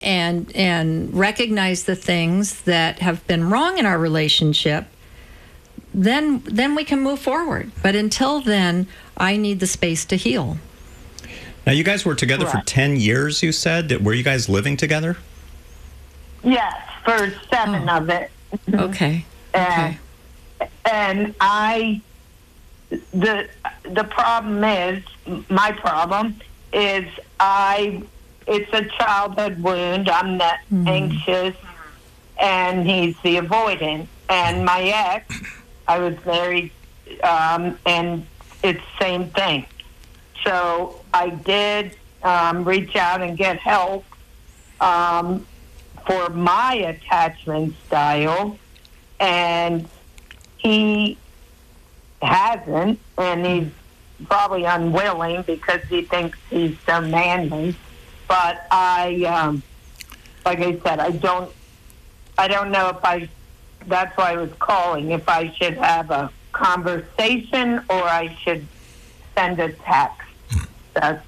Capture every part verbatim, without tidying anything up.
and and recognize the things that have been wrong in our relationship, then then we can move forward. But until then, I need the space to heal. Now, you guys were together Right. for ten years, you said. Were you guys living together? Yes, for seven Oh. of it. Okay. And, Okay. and I, the the problem is, my problem is I, it's a childhood wound. I'm the Mhm. anxious, and he's the avoidant. And my ex, I was married, um, and it's the same thing. So I did um, reach out and get help um, for my attachment style, and he hasn't, and he's probably unwilling because he thinks he's so manly. But I, um, like I said, I don't, I don't know if I. That's why I was calling. If I should have a conversation or I should send a text. That's.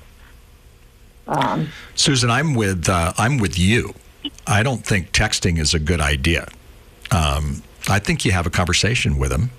Um, Susan, I'm with uh, I'm with you. I don't think texting is a good idea. Um, I think you have a conversation with him,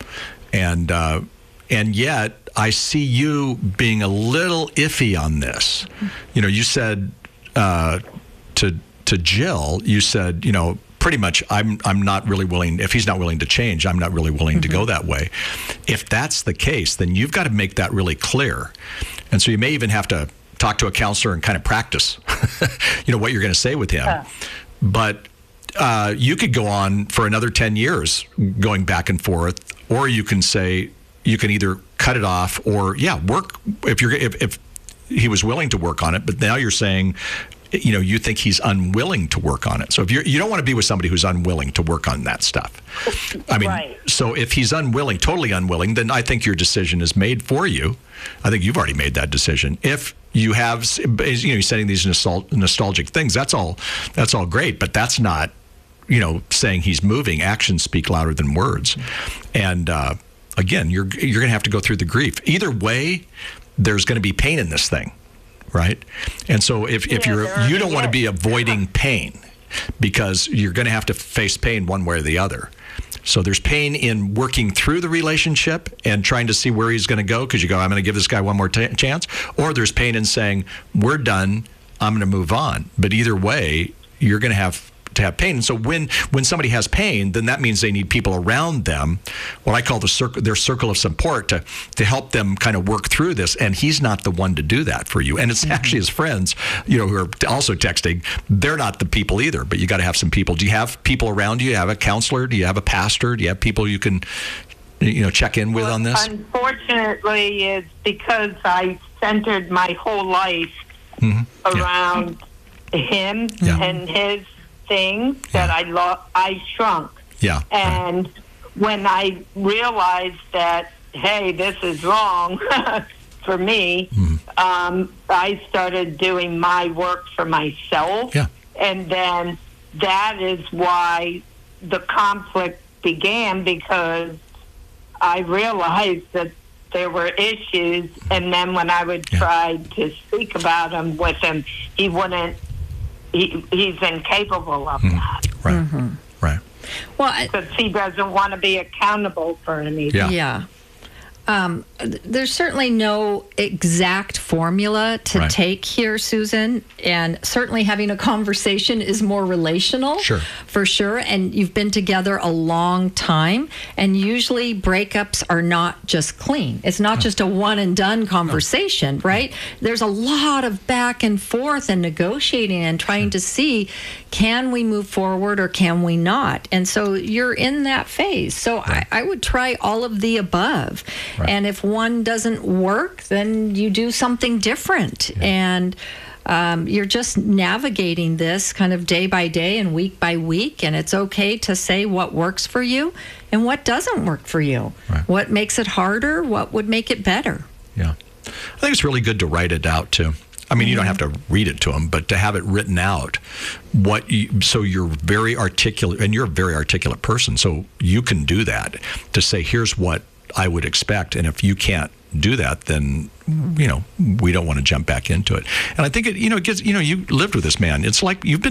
and uh, and yet I see you being a little iffy on this. You know, you said uh, to to Jill, you said, you know, pretty much, I'm I'm not really willing. If he's not willing to change, I'm not really willing mm-hmm. to go that way. If that's the case, then you've got to make that really clear. And so you may even have to talk to a counselor and kind of practice, you know, what you're going to say with him. Uh. But uh, you could go on for another ten years going back and forth, or you can say, you can either cut it off or, yeah, work. If you're, if, if he was willing to work on it, but now you're saying, you know, you think he's unwilling to work on it. So if you're, you don't want to be with somebody who's unwilling to work on that stuff. I mean, right. So if he's unwilling, totally unwilling, then I think your decision is made for you. I think you've already made that decision. If you have, you know, you're saying these nostal- nostalgic things, that's all, that's all great, but that's not, you know, saying he's moving. Actions speak louder than words. And uh, again, you're, you're going to have to go through the grief. Either way, there's going to be pain in this thing. Right. And so if, if yeah, you're, you don't want to be avoiding pain because you're going to have to face pain one way or the other. So there's pain in working through the relationship and trying to see where he's going to go because you go, I'm going to give this guy one more t- chance. Or there's pain in saying, we're done, I'm going to move on. But either way, you're going to have to have pain. And so when when somebody has pain, then that means they need people around them, what I call the circle, their circle of support to to help them kind of work through this. And he's not the one to do that for you. And it's mm-hmm. actually his friends, you know, who are also texting. They're not the people either, but you got to have some people. Do you have people around you? Do you have a counselor? Do you have a pastor? Do you have people you can, you know, check in with well, on this? Unfortunately, it's because I centered my whole life mm-hmm. around yeah. him yeah. and his things yeah. that I lo- I shrunk. Yeah. And right. when I realized that, hey, this is wrong for me, mm. um, I started doing my work for myself. Yeah. And then that is why the conflict began, because I realized that there were issues, and then when I would yeah. try to speak about them with him, he wouldn't. He, he's incapable of mm. that. Right, mm-hmm. right. Well, because he doesn't want to be accountable for anything. Yeah. yeah. Um, there's certainly no exact formula to right. take here, Susan, and certainly having a conversation is more relational, sure. for sure, and you've been together a long time, and usually breakups are not just clean. It's not no. just a one-and-done conversation, no. right? There's a lot of back and forth and negotiating and trying sure. to see, can we move forward or can we not? And so you're in that phase. So right. I, I would try all of the above. Right. And if one doesn't work, then you do something different. Yeah. And um, you're just navigating this kind of day by day and week by week. And it's okay to say what works for you and what doesn't work for you. Right. What makes it harder? What would make it better? Yeah. I think it's really good to write it out, too. I mean, you don't have to read it to them, but to have it written out, what you, so you're very articulate, and you're a very articulate person, so you can do that, to say, here's what I would expect. And if you can't do that, then, you know, we don't want to jump back into it. And I think, it, you know, it gets, you know, you lived with this man. It's like you've been